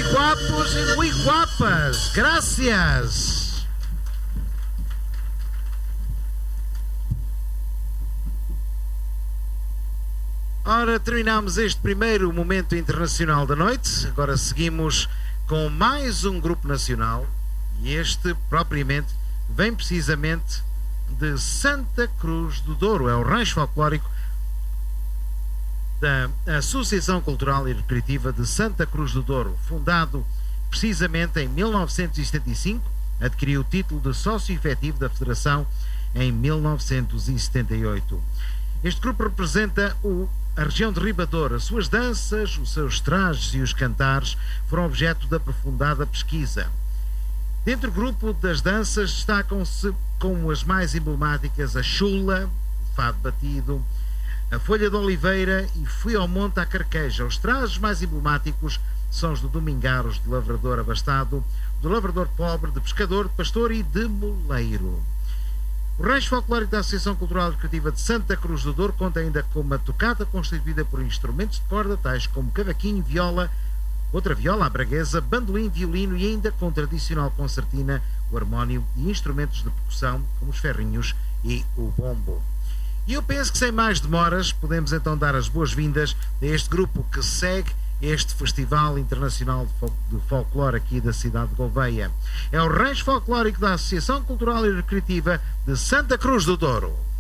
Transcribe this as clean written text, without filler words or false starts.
muy guapos e muy guapas. Gracias. Ora, terminamos este primeiro momento internacional da noite. Agora seguimos com mais um grupo nacional. E este, propriamente, vem precisamente de Santa Cruz do Douro. É o rancho folclórico da Associação Cultural e Recreativa de Santa Cruz do Douro. Fundado precisamente em 1975, adquiriu o título de sócio efetivo da Federação em 1978. Este grupo representa a região de Ribador. As suas danças, os seus trajes e os cantares foram objeto de aprofundada pesquisa. Dentro do grupo das danças destacam-se como as mais emblemáticas a chula, o fado batido, a folha de oliveira e fui ao monte à carqueja. Os trajes mais emblemáticos são os do domingaros, de lavrador abastado, do lavrador pobre, de pescador, de pastor e de moleiro. O rancho folclórico da Associação Cultural e Recreativa de Santa Cruz do Douro conta ainda com uma tocata constituída por instrumentos de corda, tais como cavaquinho, viola, outra viola, a braguesa, bandolim, violino e ainda com tradicional concertina, o harmónio e instrumentos de percussão, como os ferrinhos e o bombo. E eu penso que sem mais demoras podemos então dar as boas-vindas a este grupo que segue este Festival Internacional de Folclore aqui da cidade de Gouveia. É o rancho folclórico da Associação Cultural e Recreativa de Santa Cruz do Douro.